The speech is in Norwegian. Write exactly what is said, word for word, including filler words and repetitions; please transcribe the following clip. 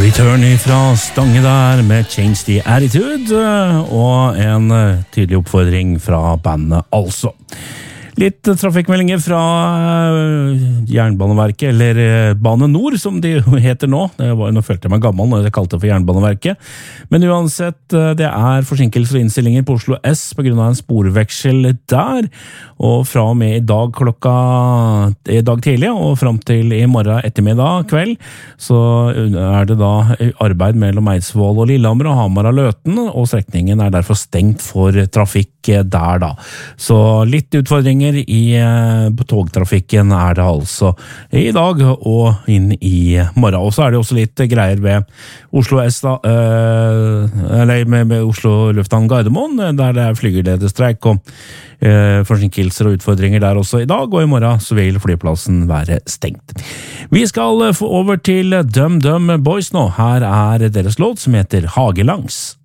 Return fra Stange der med Change the Attitude, og en tydelig oppfordring fra bandet altså. Litt trafikkmeldinger fra Jernbaneverket, eller Bane Nor, som de heter nå. Det var, nå følte jeg meg gammel når jeg kalte det for Jernbaneverket. Men uansett, det er forsinkelser og innstillinger på Oslo S på grunn av en sporveksel der. Og fra og med i dag klokka i dag tidlig, og frem til i morgen ettermiddag kveld, så er det da arbeid mellom Eidsvoll og Lillehammer og Hamar og Løten, og strekningen er derfor stengt for trafikk der da. Så litt utfordringer i på togtrafikken er det altså i dag og inn i morgen. Og så er det også litt greier ved Oslo S da, eller med, med Oslo Lufthavn Gardermoen, der det er flygelederstreik og eh, forsinkelser og utfordringer der også i dag, og i morgen så vil flyplassen være stengt. Vi skal få over til Dum Dum Boys nå. Her er deres låt som heter Hagelangs.